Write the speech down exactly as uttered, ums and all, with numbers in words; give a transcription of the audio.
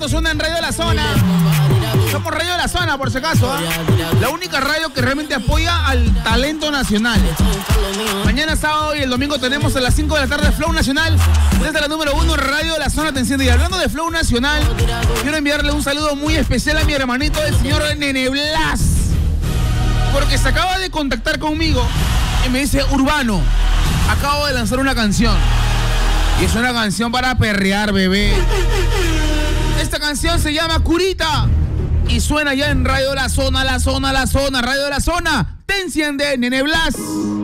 Esto suena en Radio de la Zona. Somos Radio de la Zona, por si acaso, ¿eh? La única radio que realmente apoya al talento nacional. Mañana sábado y el domingo tenemos a las cinco de la tarde Flow Nacional. Desde la número uno, Radio de la Zona te enciende. Y hablando de Flow Nacional, quiero enviarle un saludo muy especial a mi hermanito, el señor Nene Blas, porque se acaba de contactar conmigo y me dice: Urbano, acabo de lanzar una canción. Y es una canción para perrear, bebé. Esta canción se llama Curita y suena ya en Radio de la Zona, la Zona, la Zona, Radio de la Zona. Te enciende, Nene Blas.